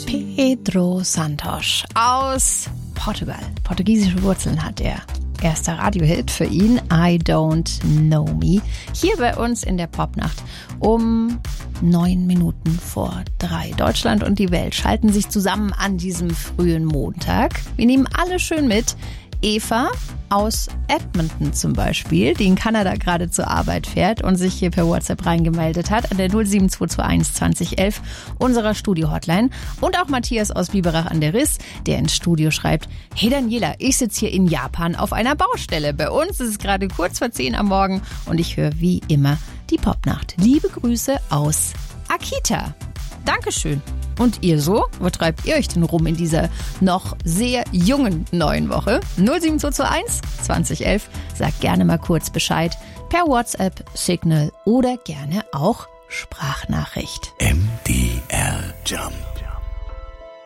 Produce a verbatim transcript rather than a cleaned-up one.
Pedro Santos aus Portugal. Portugiesische Wurzeln hat er. Erster Radiohit für ihn, I Don't Know Me. Hier bei uns in der Popnacht um neun Minuten vor drei. Deutschland und die Welt schalten sich zusammen an diesem frühen Montag. Wir nehmen alle schön mit. Eva aus Edmonton zum Beispiel, die in Kanada gerade zur Arbeit fährt und sich hier per WhatsApp reingemeldet hat an der null sieben zwei zwei eins zwanzig elf unserer Studio-Hotline. Und auch Matthias aus Biberach an der Riss, der ins Studio schreibt: Hey Daniela, ich sitze hier in Japan auf einer Baustelle. Bei uns ist es gerade kurz vor zehn am Morgen und ich höre wie immer die Popnacht. Liebe Grüße aus Akita. Dankeschön. Und ihr so? Wo treibt ihr euch denn rum in dieser noch sehr jungen neuen Woche? null sieben zwei zwei eins zwanzig elf. Sagt gerne mal kurz Bescheid per WhatsApp, Signal oder gerne auch Sprachnachricht. M D R Jump.